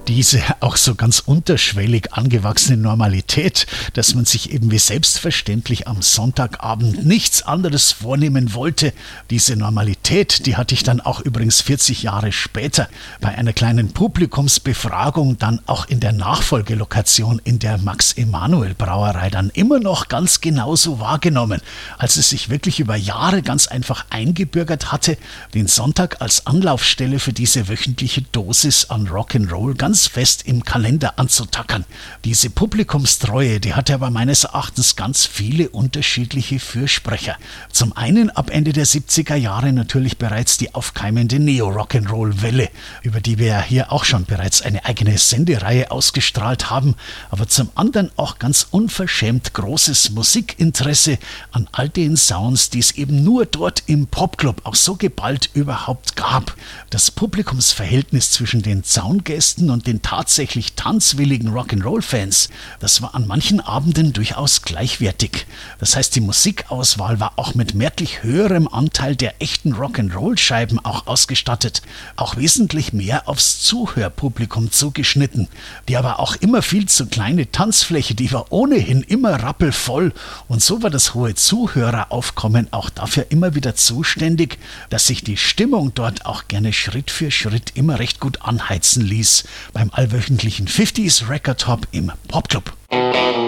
Diese auch so ganz unterschwellig angewachsene Normalität, dass man sich eben wie selbstverständlich am Sonntagabend nichts anderes vornehmen wollte, diese Normalität, die hatte ich dann auch übrigens 40 Jahre später bei einer kleinen Publikumsbefragung dann auch in der Nachfolgelokation in der Max-Emanuel-Brauerei dann immer noch ganz genauso wahrgenommen, als es sich wirklich über Jahre ganz einfach eingebürgert hatte, den Sonntag als Anlaufstelle für diese wöchentliche Dosis an Rock'n'Roll ganz fest im Kalender anzutackern. Diese Publikumstreue, die hatte aber meines Erachtens ganz viele unterschiedliche Fürsprecher. Zum einen ab Ende der 70er Jahre natürlich bereits die aufkeimende Neo-Rock'n'Roll-Welle, über die wir ja hier auch schon bereits eine eigene Sendereihe ausgestrahlt haben, aber zum anderen auch ganz unverschämt großes Musikinteresse an all den Sounds, die es eben nur dort im Popclub auch so geballt überhaupt gab. Das Publikumsverhältnis zwischen den Zaungästen und den tatsächlich tanzwilligen Rock'n'Roll-Fans, das war an manchen Abenden durchaus gleichwertig. Das heißt, die Musikauswahl war auch mit merklich höherem Anteil der echten Rock'n'Roll-Scheiben auch ausgestattet, auch wesentlich mehr aufs Zuhörpublikum zugeschnitten. Die aber auch immer viel zu kleine Tanzfläche, die war ohnehin immer rappelvoll, und so war das hohe Zuhöreraufkommen auch dafür immer wieder zuständig, dass sich die Stimmung dort auch gerne Schritt für Schritt immer recht gut anheizen ließ beim allwöchentlichen 50s Record Hop im Popclub.